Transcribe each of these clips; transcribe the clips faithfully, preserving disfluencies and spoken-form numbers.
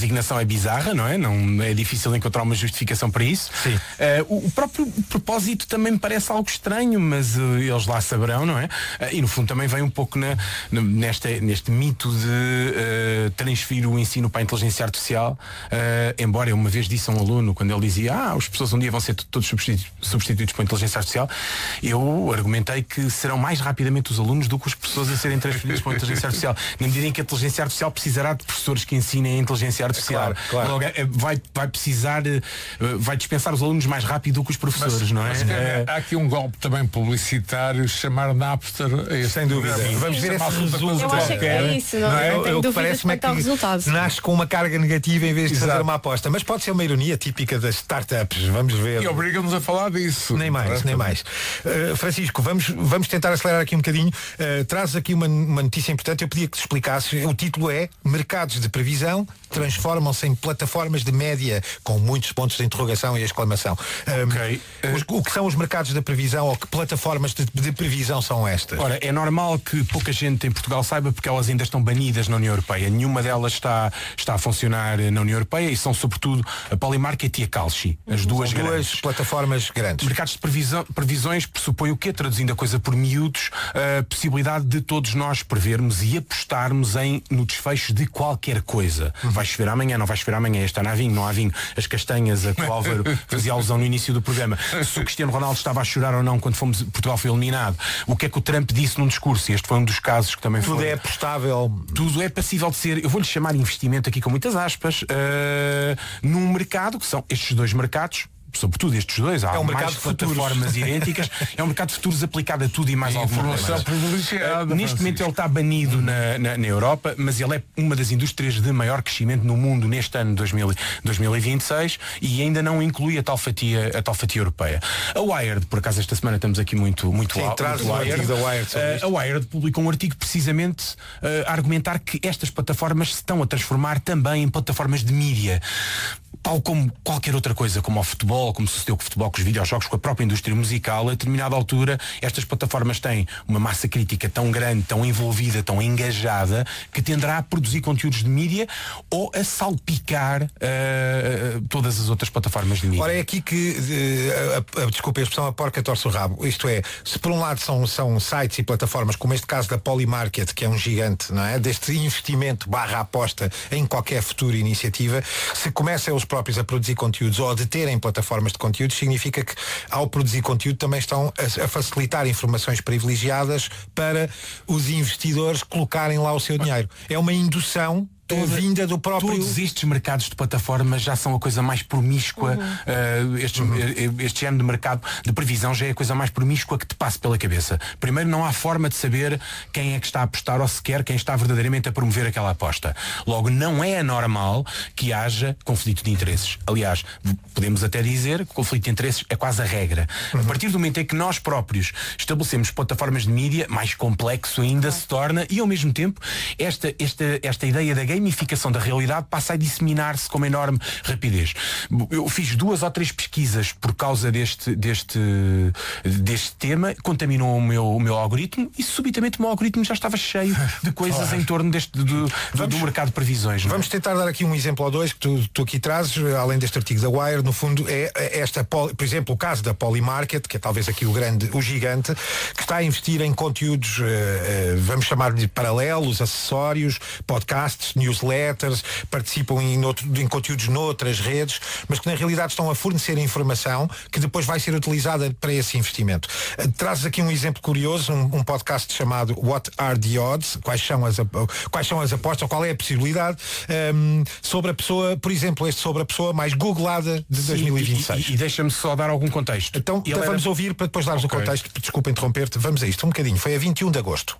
designação é bizarra, não é? Não é difícil encontrar uma justificação para isso. Sim. Uh, o, o próprio propósito também me parece algo estranho, mas uh, eles lá saberão, não é? Uh, e no fundo também vem um pouco na, na, nesta, neste mito de uh, transferir o ensino para a inteligência artificial, uh, embora eu uma vez disse a um aluno, quando ele dizia, ah, as pessoas um dia vão ser todos substituídos, substituídos por inteligência artificial, eu argumentei que serão mais rapidamente os alunos do que os professores a serem transferidos para a inteligência artificial. Na medida em que a inteligência artificial precisará de professores que ensinem a inteligência artificial. Claro, claro. Logo, vai, vai precisar, vai dispensar os alunos mais rápido do que os professores, mas, não é? Mas, é, há aqui um golpe também publicitário, chamar Napster. Sem dúvida. Sim, Vamos ver esse resultado. Eu acho que é isso, não, não é? Eu tenho dúvidas quanto ao resultado. Nasce com uma carga negativa em vez de Exato. fazer uma aposta. Mas pode ser uma ironia típica das startups. Vamos ver. E obriga-nos a falar disso. Nem mais, nem mais. Uh, Francisco, vamos, vamos tentar acelerar aqui um bocadinho. Uh, traz aqui uma, uma notícia importante. Eu pedia que te explicasse. O título é Mercados de previsão transformam-se em plataformas de média, com muitos pontos de interrogação e exclamação. Um, okay. uh, os, o que são os mercados de previsão ou que plataformas de, de previsão são estas? Ora, é normal que pouca gente em Portugal saiba, porque elas ainda estão banidas na União Europeia. Nenhuma delas está, está a funcionar na União Europeia e são sobretudo a Polymarket e a Kalshi, as duas, duas grandes. plataformas grandes. Mercados de previsão, previsões pressupõem o quê? Traduzindo a coisa por miúdos, a possibilidade de todos nós prevermos e apostarmos em, no desfecho de qualquer coisa. Uhum. Vai chover amanhã, não vai chover amanhã, este ano há vinho, não há vinho, as castanhas, a que o Álvaro fazia alusão no início do programa. Se o Cristiano Ronaldo estava a chorar ou não quando fomos, Portugal foi eliminado. O que é que o Trump disse num discurso? Este foi um dos casos que também Tudo foi. Tudo é apostável. Tudo é passível de ser, eu vou-lhe chamar investimento aqui com muitas aspas, uh, num mercado que são estes dois mercados, sobretudo estes dois, há é um mais plataformas idênticas, é um mercado de futuros aplicado a tudo e mais alguma coisa. Uh, neste momento ele está banido na, na, na Europa, mas ele é uma das indústrias de maior crescimento no mundo neste ano dois mil e vinte e seis e ainda não inclui a tal fatia, a tal fatia europeia. A Wired, por acaso esta semana estamos aqui muito muito Sim, alto. Traz um artigo da Wired sobre uh, a Wired publicou um artigo precisamente uh, a argumentar que estas plataformas se estão a transformar também em plataformas de mídia. Tal como qualquer outra coisa, como o futebol, como sucedeu com o futebol, com os videojogos, com a própria indústria musical, a determinada altura estas plataformas têm uma massa crítica tão grande, tão envolvida, tão engajada, que tenderá a produzir conteúdos de mídia ou a salpicar uh, todas as outras plataformas de mídia. Ora, é aqui que, uh, a, a, desculpa a expressão, a porca torce o rabo. Isto é, se por um lado são, são sites e plataformas, como este caso da Polymarket, que é um gigante, não é? Deste investimento barra aposta em qualquer futura iniciativa, se começam os próprios a produzir conteúdos ou a deterem plataformas de conteúdos, significa que ao produzir conteúdo também estão a, a facilitar informações privilegiadas para os investidores colocarem lá o seu dinheiro. É uma indução Toda, vinda do próprio... Todos estes mercados de plataformas já são a coisa mais promíscua, uhum. uh, este, uhum. este género de mercado de previsão já é a coisa mais promíscua que te passe pela cabeça. Primeiro, não há forma de saber quem é que está a apostar ou sequer quem está verdadeiramente a promover aquela aposta. Logo, não é anormal que haja conflito de interesses. Aliás, podemos até dizer que o conflito de interesses é quase a regra. Uhum. A partir do momento em que nós próprios estabelecemos plataformas de mídia, mais complexo ainda uhum. se torna e ao mesmo tempo esta, esta, esta ideia da game gamificação da realidade passa a disseminar-se com uma enorme rapidez. Eu fiz duas ou três pesquisas por causa deste, deste, deste tema, contaminou o meu, o meu algoritmo e subitamente o meu algoritmo já estava cheio de coisas claro. em torno deste, do, do, vamos, do mercado de previsões. Vamos não? tentar dar aqui um exemplo ou dois que tu, tu aqui trazes, além deste artigo da Wire, no fundo é esta, por exemplo, o caso da Polymarket, que é talvez aqui o grande, o gigante, que está a investir em conteúdos, uh, uh, vamos chamar de paralelos, acessórios, podcasts, newsletters, participam em, outro, em conteúdos noutras redes, mas que na realidade estão a fornecer informação que depois vai ser utilizada para esse investimento. Uh, trazes aqui um exemplo curioso, um, um podcast chamado What Are the Odds? Quais são as, quais são as apostas, qual é a possibilidade, um, sobre a pessoa, por exemplo, este sobre a pessoa mais googlada de Sim, dois mil e vinte e seis. E, e, e deixa-me só dar algum contexto. Então, então vamos era... ouvir, para depois darmos okay. o contexto, desculpa interromper-te, vamos a isto um bocadinho. Foi a vinte e um de agosto.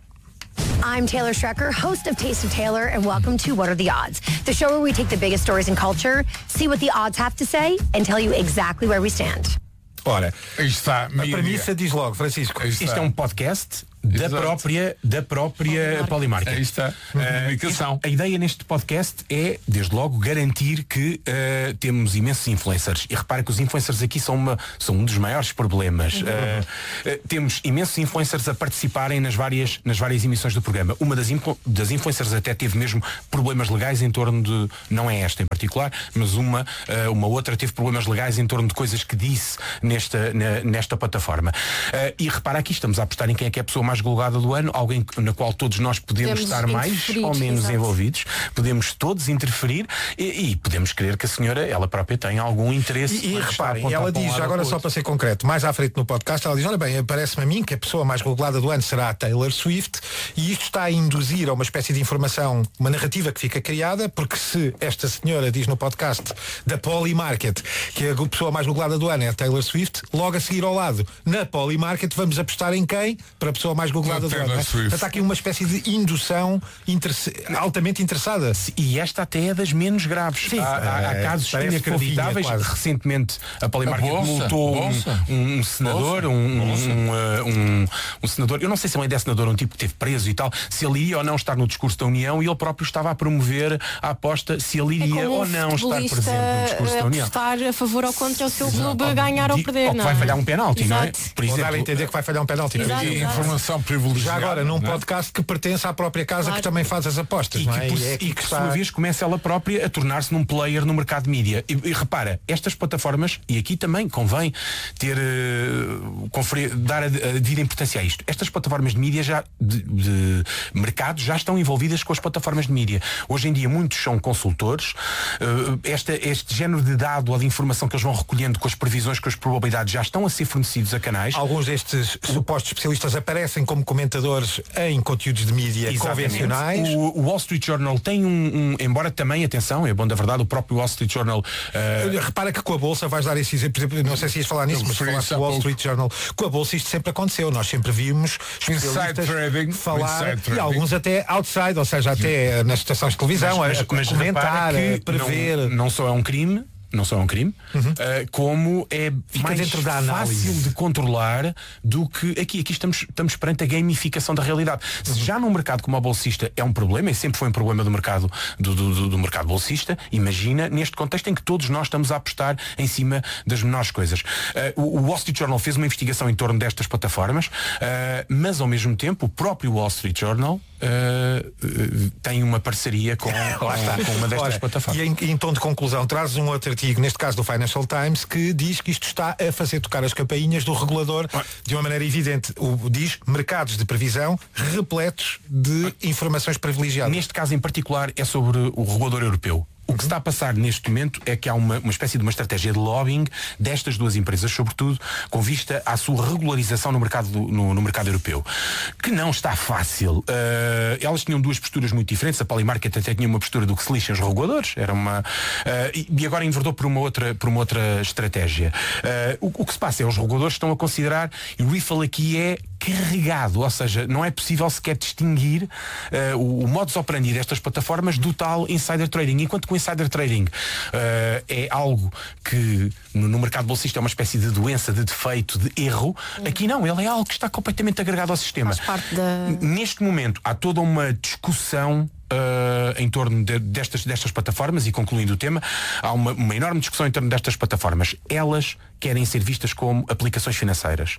I'm Taylor Strecker, host of Taste of Taylor, and welcome to What Are the Odds? The show where we take the biggest stories in culture, see what the odds have to say, and tell you exactly where we stand. Ora, está, a premissa diz logo, Francisco. Isto é um podcast Da própria, da própria Polymarket. Aí está. Uh, a ideia neste podcast é, desde logo, garantir que uh, temos imensos influencers. E repare que os influencers aqui são, uma, são um dos maiores problemas. Uhum. Uh, uh, temos imensos influencers a participarem nas várias, nas várias emissões do programa. Uma das, influ, das influencers até teve mesmo problemas legais em torno de, não é esta em particular, mas uma, uh, uma outra teve problemas legais em torno de coisas que disse nesta, na, nesta plataforma. Uh, e repara aqui, estamos a apostar em quem é que é a pessoa mais golgada do ano, alguém na qual todos nós podemos, podemos estar mais ou menos exato. envolvidos, podemos todos interferir e, e podemos crer que a senhora, ela própria tem algum interesse. E, e reparem, ela diz, um agora só para ser concreto, mais à frente no podcast, ela diz, olha bem, parece-me a mim que a pessoa mais golgada do ano será a Taylor Swift, e isto está a induzir a uma espécie de informação, uma narrativa que fica criada, porque se esta senhora diz no podcast da Polymarket que a pessoa mais golgada do ano é a Taylor Swift, logo a seguir ao lado, na Polymarket vamos apostar em quem? Para a pessoa mais googlada do ano. Está aqui uma espécie de indução interesse, altamente interessada. E esta até é das menos graves. Sim, há, há, há casos inacreditáveis. Recentemente a Polymarket multou um, um, um senador, um, um, um, um senador, eu não sei se ele ainda é senador, um tipo que esteve preso e tal, se ele ia ou não estar no discurso da União, e ele próprio estava a promover a aposta se ele iria é ou não estar presente no discurso da União. Estar a favor ou contra o seu clube a ganhar ou perder. Ou que vai falhar um penalti, não é? Por exemplo, dar a entender que vai falhar um penalti. Informação privilegiada. Já agora, num podcast que pertence à própria casa, claro, que também faz as apostas, e não é? Que por, e, é e que, por sua vez, começa ela própria a tornar-se num player no mercado de mídia. E, e repara, estas plataformas, e aqui também convém ter, uh, conferir, dar a, a devida importância a isto. Estas plataformas de mídia já, de, de mercado, já estão envolvidas com as plataformas de mídia. Hoje em dia, muitos são consultores. Uh, esta, este género de dado ou de informação que eles vão recolhendo com as previsões, com as probabilidades, já estão a ser fornecidos a canais. Alguns destes supostos especialistas aparecem como comentadores em conteúdos de mídia convencionais. O, o Wall Street Journal tem um, um, embora também, atenção, é bom da verdade, o próprio Wall Street Journal... Uh... Repara que com a Bolsa vais dar esse exemplo, não sei se ias falar nisso, mas falaste do Wall Street Journal. Com a Bolsa isto sempre aconteceu, nós sempre vimos especialistas trading, falar, e alguns até outside, ou seja, até nas estações de televisão, mas, a, mas, a comentar, a prever... Não, não só é um crime, não só é um crime, uhum. uh, como é Fica mais dentro da fácil de controlar do que aqui. Aqui estamos, estamos perante a gamificação da realidade. Uhum. Se já num mercado como a bolsista é um problema, e sempre foi um problema do mercado, do, do, do mercado bolsista, imagina neste contexto em que todos nós estamos a apostar em cima das menores coisas. Uh, o, o Wall Street Journal fez uma investigação em torno destas plataformas, uh, mas ao mesmo tempo o próprio Wall Street Journal Uh, uh, tem uma parceria com, com, com uma destas Ora, plataformas. E em, em tom de conclusão, trazes um outro artigo, neste caso do Financial Times, que diz que isto está a fazer tocar as campainhas do regulador ah. de uma maneira evidente. O, diz mercados de previsão repletos de informações privilegiadas. Neste caso em particular é sobre o regulador europeu. O que se está a passar neste momento é que há uma, uma espécie de uma estratégia de lobbying destas duas empresas, sobretudo com vista à sua regularização no mercado, do, no, no mercado europeu, que não está fácil. Uh, elas tinham duas posturas muito diferentes. A Polymarket até tinha uma postura do que se lixam os reguladores, era uma, uh, e, e agora invertou por uma outra, por uma outra estratégia. Uh, o, o que se passa é que os reguladores estão a considerar, e o riffle aqui é carregado, ou seja, não é possível sequer distinguir uh, o, o modus operandi destas plataformas do tal insider trading, enquanto que o insider trading uh, é algo que no, no mercado bolsista é uma espécie de doença, de defeito, de erro. Uhum. Aqui não, ele é algo que está completamente agregado ao sistema. Faz parte da... Neste momento há toda uma discussão Uh, em torno de, destas, destas plataformas, e concluindo o tema, há uma, uma enorme discussão em torno destas plataformas. Elas querem ser vistas como aplicações financeiras.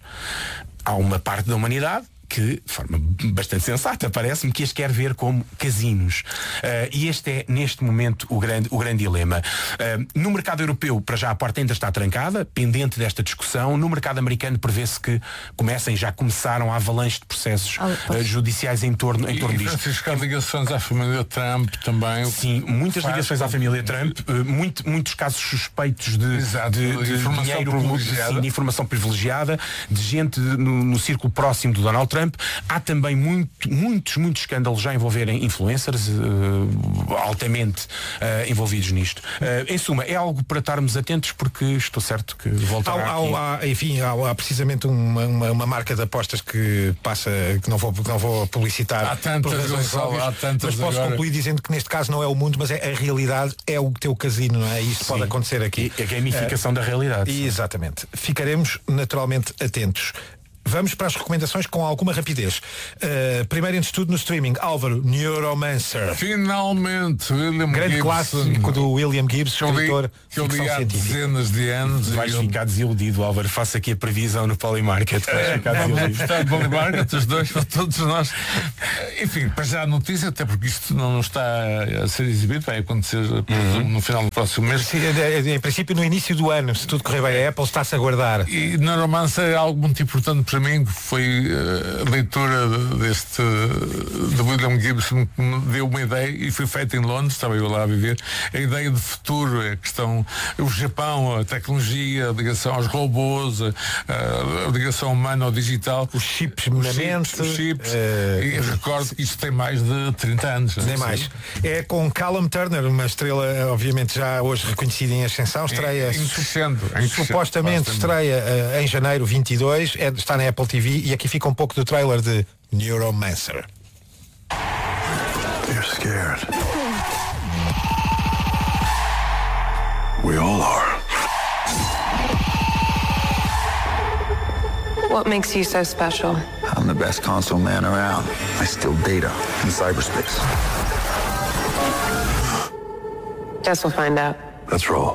Há uma parte da humanidade que, de forma bastante sensata, parece-me que as quer ver como casinos. Uh, e este é, neste momento, o grande, o grande dilema. Uh, no mercado europeu, para já, a porta ainda está trancada, pendente desta discussão. No mercado americano, prevê-se que comecem, já começaram a avalanche de processos uh, judiciais em torno, em torno e, disto. Francisco, há ligações à família Trump também. Sim, muitas ligações à família Trump, uh, muito, muitos casos suspeitos de, Exato, de, de, de dinheiro, sim, de informação privilegiada, de gente no, no círculo próximo do Donald Trump. Há também muito, muitos, muitos escândalos já envolverem influencers uh, altamente uh, envolvidos nisto. Uh, em suma, é algo para estarmos atentos, porque estou certo que voltará há, aqui. Há, enfim, há, há precisamente uma, uma, uma marca de apostas que passa, que não vou, que não vou publicitar. Há tantas, Gonçalo, há tantas. Mas posso agora... concluir dizendo que neste caso não é o mundo, mas é a realidade, é o teu casino, não é? Isto pode acontecer aqui. E a gamificação uh, da realidade. Exatamente. Ficaremos naturalmente atentos. vamos para as recomendações com alguma rapidez. Uh, primeiro antes de tudo no streaming, Álvaro, Neuromancer. Finalmente, William Grande Gibson. clássico do William Gibson, escritor que eu de li ficção há científica. dezenas de anos. Vais e eu- ficar desiludido, Álvaro. Faço aqui a previsão no Polymarket. Vais ficar Vamos desiludido. apostar de Polymarket, os dois, para todos nós. Enfim, para já a notícia, até porque isto não está a ser exibido, vai acontecer presumo, no final do próximo mês. Sim, em princípio no início do ano, se tudo correr bem, a Apple está-se a guardar. E Neuromancer é algo muito importante para mim, que foi uh, a leitura deste de William Gibson, que me deu uma ideia, e foi feita em Londres, estava eu lá a viver, a ideia de futuro, a questão, o Japão, a tecnologia, a ligação aos robôs, a, a ligação humana ao digital, Os chips os na mente, chips, os chips. eh, E eu recordo que isto tem mais de trinta anos. não é? Nem mais. É com Callum Turner, uma estrela obviamente já hoje reconhecida em ascensão, estreia Em- em crescendo, em crescendo, supostamente bastante. estreia eh, em janeiro vinte e dois, é, está na Apple T V e aqui fica um pouco do trailer de Neuromancer. You're scared. We all are. What makes you so special? I'm the best console man around. I steal data in cyberspace. Guess we'll find out. Let's roll.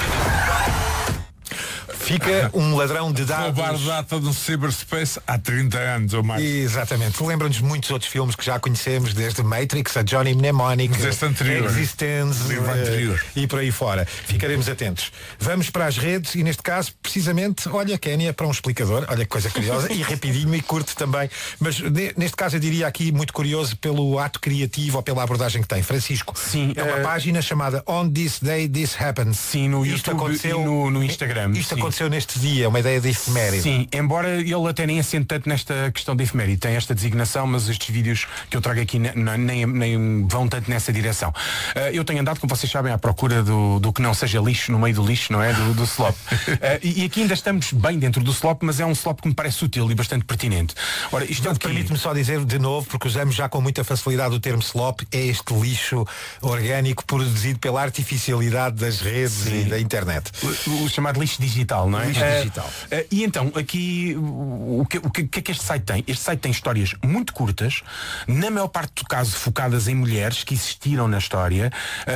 Fica um ladrão de Roubar dados. data do cyberspace há trinta anos ou mais. Exatamente. Lembram-nos de muitos outros filmes que já conhecemos, desde Matrix a Johnny Mnemonic, Mas este anterior. Existence Livro eh, anterior. e por aí fora. Ficaremos atentos. Vamos para as redes e neste caso, precisamente, olha, Kénia, para um explicador, olha que coisa curiosa, e rapidinho e curto também. Mas ne- neste caso eu diria aqui muito curioso pelo ato criativo ou pela abordagem que tem. Francisco, Sim, é uma eh, página chamada On This Day This Happens. Sim, no Isto YouTube aconteceu, e no, no Instagram. Isto sim. aconteceu neste dia, uma ideia de efeméride. Sim, embora ele até nem assente tanto nesta questão de efeméride, tem esta designação, mas estes vídeos que eu trago aqui ne- ne- nem, nem vão tanto nessa direção. Uh, eu tenho andado, como vocês sabem, à procura do, do que não seja lixo no meio do lixo, não é? Do, do slop. Uh, e, e aqui ainda estamos bem dentro do slop, mas é um slop que me parece útil e bastante pertinente. Ora, isto é o quê? Permite-me só dizer de novo, porque usamos já com muita facilidade o termo slop, é este lixo orgânico produzido pela artificialidade das redes e da internet. O, o chamado lixo digital, não é? Lixo Eh, digital. eh, e então, aqui, o que, o, que, o que é que este site tem? Este site tem histórias muito curtas, na maior parte do caso focadas em mulheres que existiram na história,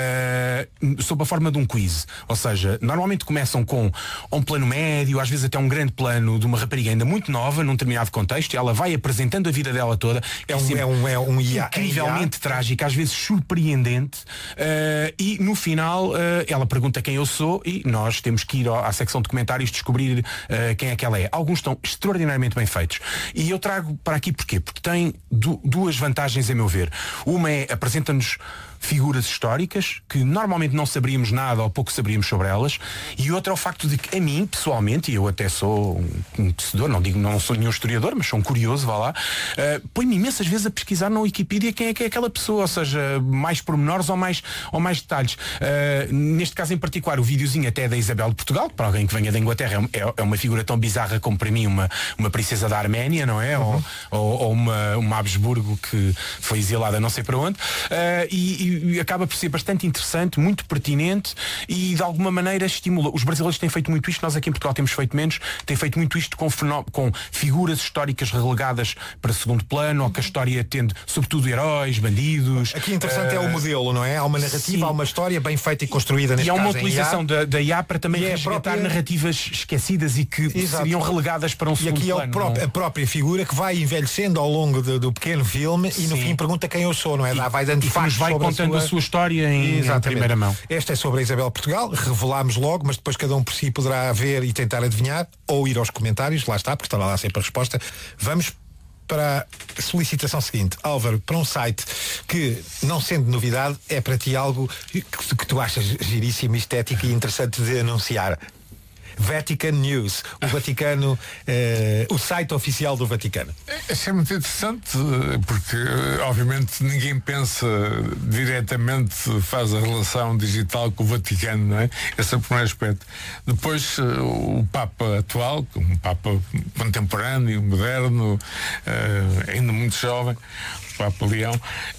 eh, sob a forma de um quiz. Ou seja, normalmente começam com um plano médio, às vezes até um grande plano de uma rapariga ainda muito nova, num determinado contexto, e ela vai apresentando a vida dela toda. É um, é um, é um I A, incrivelmente trágica, às vezes surpreendente, eh, e no final eh, ela pergunta quem eu sou e nós temos que ir ao- à secção de comentários descobrir eh, quem é que ela é. Alguns estão extraordinariamente bem feitos. E eu trago para aqui porquê? Porque tem du- duas vantagens a meu ver. Uma é, apresenta-nos figuras históricas que normalmente não saberíamos nada ou pouco saberíamos sobre elas, e outra é o facto de que a mim, pessoalmente, e eu até sou um conhecedor, não digo não sou nenhum historiador, mas sou um curioso, vá lá, uh, põe-me imensas vezes a pesquisar na Wikipedia quem é que é aquela pessoa, ou seja, mais pormenores ou mais, ou mais detalhes. Uh, neste caso em particular, o videozinho até da Isabel de Portugal, para alguém que venha da Inglaterra, é, é uma figura tão bizarra como para mim uma, uma princesa da Arménia, não é? Uhum. Ou, ou, ou uma, uma Habsburgo que foi exilada não sei para onde. Uh, e, e acaba por ser bastante interessante, muito pertinente e de alguma maneira estimula. Os brasileiros têm feito muito isto, nós aqui em Portugal temos feito menos, têm feito muito isto com, fenó- com figuras históricas relegadas para segundo plano, ou que a história tende, sobretudo, heróis, bandidos. Aqui interessante uh, é o modelo, não é? Há uma narrativa, sim. há uma história bem feita e construída neste E há uma caso, em utilização I A. da, da I A para também E é a resgatar própria- narrativas esquecidas e que Exato. seriam relegadas para um E segundo aqui é o plano. pró- não? a própria figura que vai envelhecendo ao longo do, do pequeno filme e no Sim. fim pergunta quem eu sou, não é? Dá- vai dando E que nos factos vai sobre contando a a sua, sua história em, em Exatamente. primeira mão. Esta é sobre a Isabel Portugal, revelámos logo, mas depois cada um por si poderá ver e tentar adivinhar ou ir aos comentários, lá está, porque estará lá sempre a resposta. Vamos para a solicitação seguinte. Álvaro, para um site que, não sendo novidade, é para ti algo que, que tu achas giríssimo, estético e interessante de anunciar. Vatican News, o Vaticano, eh, o site oficial do Vaticano. Achei muito interessante porque obviamente ninguém pensa diretamente, faz a relação digital com o Vaticano, não é? Esse é o primeiro aspecto. Depois o Papa atual, um Papa contemporâneo, moderno, ainda muito jovem, Papa Leão,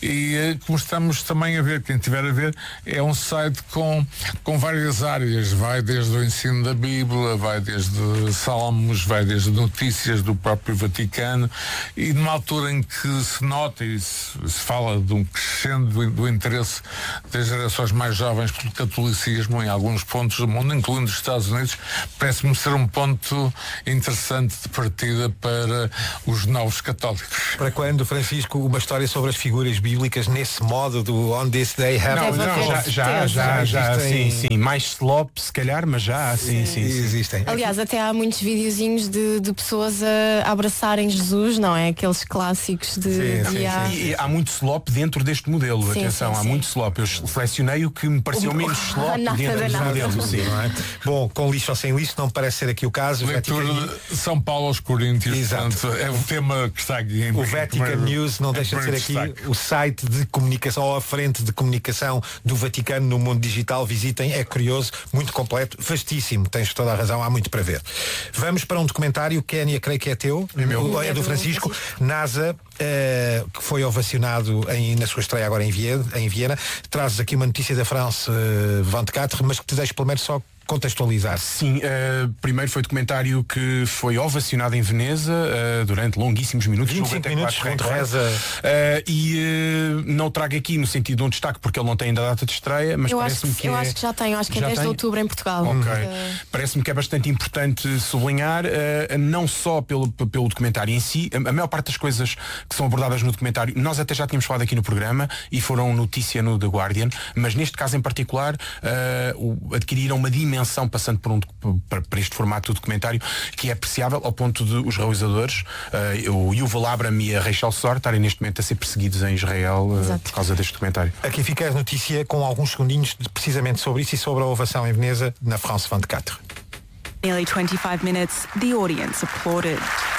e como estamos também a ver, quem tiver a ver, é um site com, com várias áreas, vai desde o ensino da Bíblia, vai desde salmos, vai desde notícias do próprio Vaticano, e numa altura em que se nota e se, se fala de um crescendo do, do interesse das gerações mais jovens pelo catolicismo em alguns pontos do mundo, incluindo os Estados Unidos, parece-me ser um ponto interessante de partida para os novos católicos. Para quando, Francisco, uma história sobre as figuras bíblicas nesse modo do On This Day Have... Não, não, já, já, já, já, sim, sim, mais slop se calhar, mas já, sim, sim, sim, sim. Existem. Aliás, até há muitos videozinhos de, de pessoas a abraçarem Jesus, não é? Aqueles clássicos de... Sim, sim, de há... E, e há muito slop dentro deste modelo, Sim, atenção, sim, há sim. muito slop. Eu selecionei o que me pareceu O- menos slop nada dentro da deste nada. modelo, sim. Não é? Bom, com lixo ou sem lixo, não parece ser aqui o caso. O Leitura Vatican, de São Paulo aos Coríntios, Exato. portanto, é o tema que está aqui em o Vatican primeiro- News não em deixa de ser primeiro aqui destaque. o site de comunicação ou a frente de comunicação do Vaticano no mundo digital. Visitem, é curioso, muito completo, vastíssimo, tens toda a razão, há muito para ver. Vamos para um documentário, Kénia, creio que é teu, é, meu. é do Francisco, NASA, eh, que foi ovacionado em, na sua estreia agora em Viena, em Viena. Trazes aqui uma notícia da France eh, vinte-quatro, mas que te deixo pelo menos só contextualizar. Sim, uh, primeiro foi documentário que foi ovacionado em Veneza uh, durante longuíssimos minutos. vinte e cinco minutos, noventa e quatro, reza. Uh, e uh, não trago aqui no sentido de um destaque porque ele não tem ainda a data de estreia, mas Eu, acho parece-me que, que eu é... acho que já tem, eu acho que é Já dez de tem? outubro em Portugal. Ok. Uh, Parece-me que é bastante importante sublinhar, uh, não só pelo, pelo documentário em si, a, a maior parte das coisas que são abordadas no documentário, nós até já tínhamos falado aqui no programa e foram notícia no The Guardian, mas neste caso em particular uh, o, adquiriram uma dimensão passando por um, para, para este formato do documentário que é apreciável ao ponto de os realizadores, uh, o Yuval Abram e a Rachel Sor, estarem neste momento a ser perseguidos em Israel uh, por causa deste documentário. Aqui fica a notícia com alguns segundinhos de, precisamente sobre isso e sobre a ovação em Veneza na France vinte-quatro. Nearly twenty-five minutes, the audience applauded.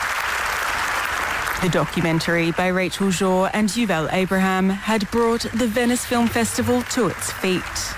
The documentary by Rachel Shaw and Yuval Abraham had brought the Venice Film Festival to its feet.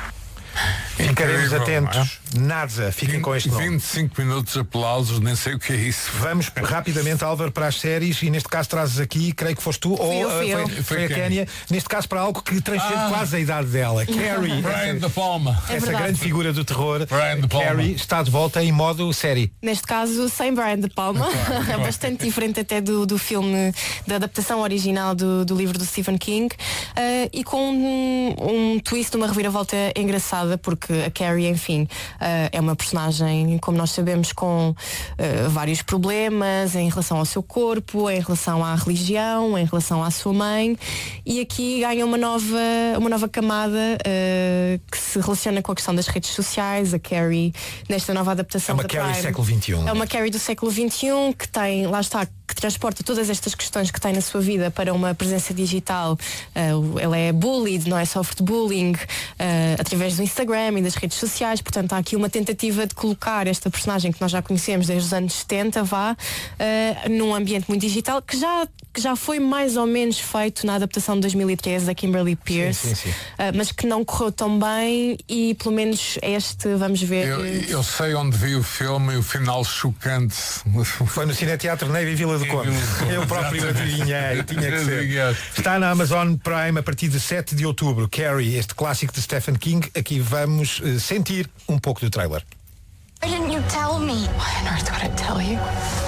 Ficaremos Incrível, atentos. NASA, fiquem com este nome. vinte e cinco minutos de aplausos, nem sei o que é isso. Vamos rapidamente, Álvaro, para as séries e neste caso trazes aqui, creio que foste tu, ou eu, uh, fui eu. foi, Foi a quem? Kénia, neste caso para algo que transcende Ah. quase a idade dela. Carrie, Brian essa, De Palma. É essa verdade. grande figura do terror. Brian De Palma. Carrie está de volta em modo série. Neste caso, sem Brian De Palma, é bastante diferente até do, do filme, da adaptação original do, do livro do Stephen King, uh, e com um, um twist, uma reviravolta engraçada, porque a Carrie, enfim, uh, é uma personagem, como nós sabemos, com uh, vários problemas em relação ao seu corpo, em relação à religião, em relação à sua mãe, e aqui ganha uma nova, uma nova camada uh, que se relaciona com a questão das redes sociais. A Carrie, nesta nova adaptação É uma da Carrie Prime, século vinte e um. é uma Carrie do século vinte e um que tem, lá está, que transporta todas estas questões que tem na sua vida para uma presença digital. Uh, ela é bullied, não é? Sofre de bullying uh, através do Instagram e das redes sociais. Portanto, há aqui uma tentativa de colocar esta personagem que nós já conhecemos desde os anos setenta, vá, uh, num ambiente muito digital, que já, que já foi mais ou menos feito na adaptação de dois mil e treze da Kimberly Peirce, Sim, sim, sim. Uh, mas que não correu tão bem, e pelo menos este, vamos ver. Eu, eu sei onde vi o filme e o final chocante. Foi no Cineteatro Neiva e Vila do Conde. Vila do Conde, Eu próprio exatamente. adivinhei, tinha que ser. Adivinhaste. Está na Amazon Prime a partir de sete de outubro. Carrie, este clássico de Stephen King. Aqui vamos uh, sentir um pouco do trailer. Why didn't you tell me? Why on earth would I tell you?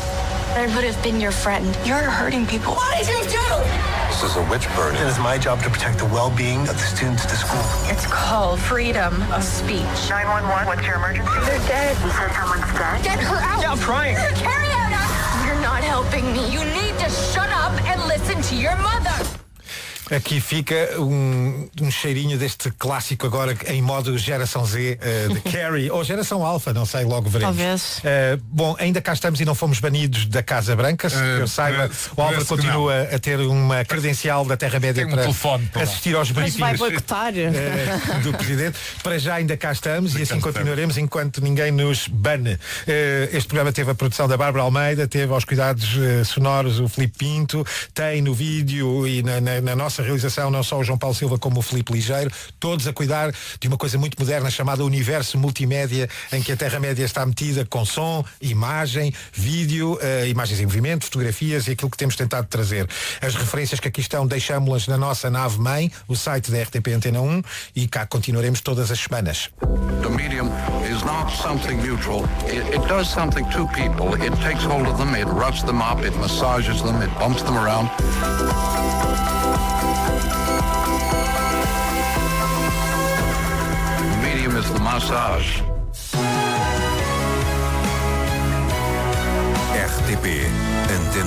I would have been your friend. You're hurting people. What did you do? This is a witch burn. It is my job to protect the well-being of the students at the school. It's called freedom of speech. nine one one, what's your emergency? They're dead. You said someone's dead? Get her out. Yeah, I'm trying. Carry out. You're not helping me. You need to shut up and listen to your mother. Aqui fica um, um cheirinho deste clássico agora em modo geração Z, uh, de Carrie, ou geração Alpha, não sei, logo veremos. Talvez. Uh, bom, ainda cá estamos e não fomos banidos da Casa Branca, se Uh, eu saiba, parece- o Álvaro parece que continua a ter uma credencial da Terra-média Tem um para telefone para lá. assistir aos Mas vai briefings boicotar. uh, do Presidente. Para já ainda cá estamos e cá assim estamos. continuaremos enquanto ninguém nos bane. Uh, este programa teve a produção da Bárbara Almeida, teve aos cuidados uh, sonoros o Filipe Pinto, tem no vídeo e na, na, na nossa nossa realização, não só o João Paulo Silva como o Filipe Ligeiro, todos a cuidar de uma coisa muito moderna chamada universo multimédia, em que a Terra-média está metida com som, imagem, vídeo, uh, imagens em movimento, fotografias e aquilo que temos tentado trazer. As referências que aqui estão deixámos-las na nossa nave-mãe, o site da R T P Antena um, e cá continuaremos todas as semanas. The medium is not something neutral. It, it does something to people. It takes hold of them, it roughs them up, it massages them, it bumps them around. The medium is the massage. R T P Antena